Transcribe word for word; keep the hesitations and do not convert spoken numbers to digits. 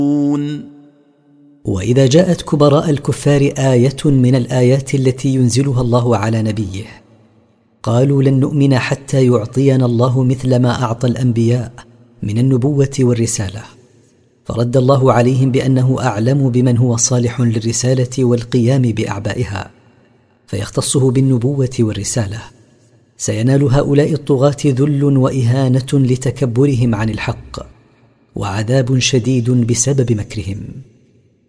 وإذا جاءت كبراء الكفار آية من الآيات التي ينزلها الله على نبيه قالوا لن نؤمن حتى يعطينا الله مثل ما أعطى الأنبياء من النبوة والرسالة، فرد الله عليهم بأنه أعلم بمن هو صالح للرسالة والقيام بأعبائها فيختصه بالنبوة والرسالة. سينال هؤلاء الطغاة ذل وإهانة لتكبرهم عن الحق وعذاب شديد بسبب مكرهم.